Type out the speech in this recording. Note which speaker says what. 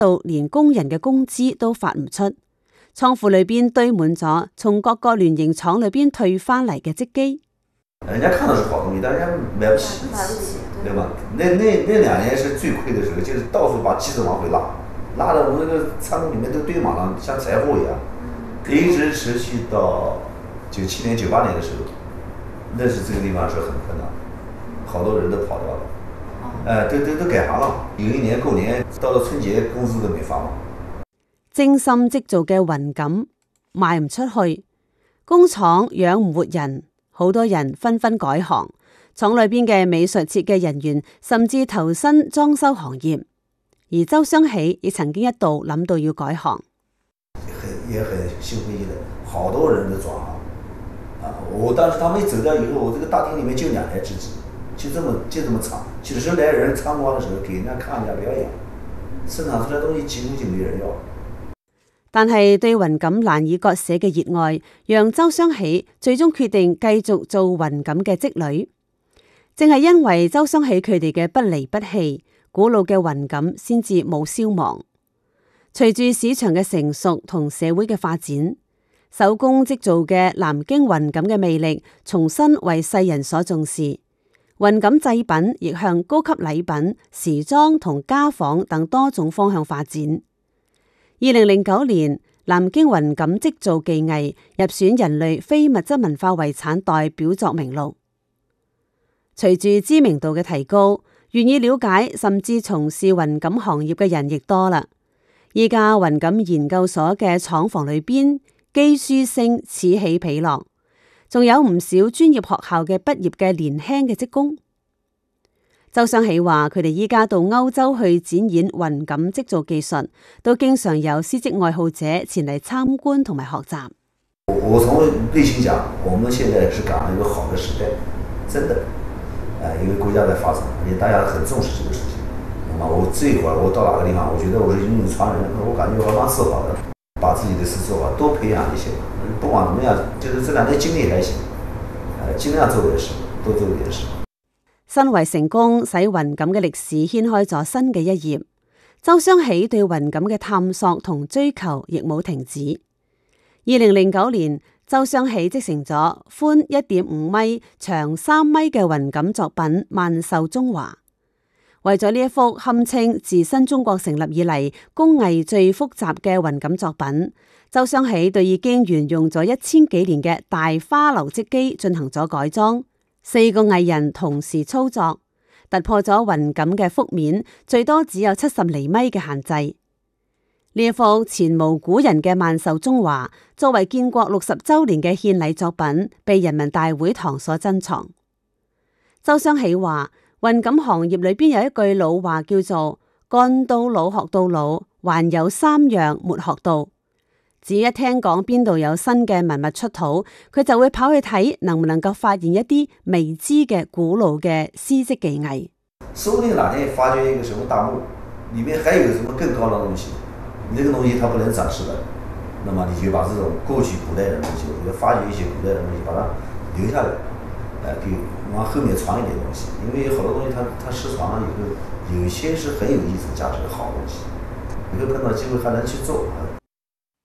Speaker 1: 到連工人嘅工資都發唔出，倉庫裏邊堆滿咗從各個聯營廠裏邊退翻嚟嘅積機。
Speaker 2: 人家看到是好東西，但人家買不起，對吧？那2年是最虧的時候，就是到處把機子往回拉的我們那個倉庫裡面都堆滿了，像財貨一樣，一直持續到97年、98年的時候，那是這個地方是很困難，好多人都跑掉了，都改行了，有一年過年到了春節工資都沒發嘛。
Speaker 1: 精心織造嘅雲錦賣唔出去，工廠養唔活人。好多人紛紛改行，廠裏邊嘅美術設計人員甚至投身裝修行業。而周雙喜亦曾經一度諗到要改行，
Speaker 2: 也很心灰意冷，好多人都轉行。我當時他們一走掉以後，我這個大廳裡面就2台織機，就這麼長，90來人參觀的時候給人家看一下表演，生產出來的東西幾乎就沒人要。
Speaker 1: 但係對雲錦難以割捨嘅熱愛，讓周雙喜最終決定繼續做雲錦嘅織女。正係因為周雙喜佢哋嘅不離不棄，古老嘅雲錦先至冇消亡。隨住市場嘅成熟同社會嘅發展，手工織造嘅南京雲錦嘅魅力重新為世人所重視。雲錦製品亦向高級禮品、時裝同家紡等多種方向發展。2009年，南京雲錦織造技藝入選人類非物質文化遺產代表作名錄。隨住知名度嘅提高，願意了解甚至從事雲錦行業嘅人亦多啦。依家雲錦研究所嘅廠房裏邊，機書聲此起彼落，仲有唔少專業學校嘅畢業嘅年輕嘅職工。周雙喜話：佢哋依家到歐洲去展演雲錦織造技術，都經常有絲織愛好者前嚟參觀同埋學習。
Speaker 2: 我從內心講，我們現在是趕上一個好的時代，真的，因為國家在發展，而且大家很重視這個事情。那麼我這會兒我到哪個地方，我覺得我是永遠傳人，我感覺我蠻自豪的，把自己的事做好，多培養一些，不管怎麼樣，就是這2年經歷還行，盡量做點事，多做點事。
Speaker 1: 身為成功，使雲錦嘅歷史掀開咗新嘅一頁。周雙喜對雲錦嘅探索同追求亦冇停止。2009年，周雙喜織成咗寬1.5米、長3米嘅雲錦作品《萬壽中華》。為咗呢一幅堪稱自新中國成立以嚟工藝最複雜嘅雲錦作品，周雙喜對已經沿用咗1000幾年嘅大花流織機進行咗改裝。4個藝人同時操作，突破咗雲錦嘅幅面最多只有70厘米嘅限制。呢一幅前無古人嘅萬壽中華，作為建國60週年嘅獻禮作品，被人民大會堂所珍藏。周雙喜話：雲錦行業裏邊有一句老話叫做幹到老學到老，還有3樣沒學到。只一聽講邊度有新嘅文物出土，佢就會跑去睇，能唔能夠發現一啲未知嘅古老嘅絲織技藝。
Speaker 2: 說不定哪天發掘一個什麼大墓，裏面還有什麼更高的東西，那個東西它不能展示的，那麼你就把這種過去古代的東西，我就發掘一些古代的東西，把它留下來，給往後面傳一點東西。因為有好多東西它失傳了以後，有些是很有藝術價值的好東西，以後碰到機會還能去做。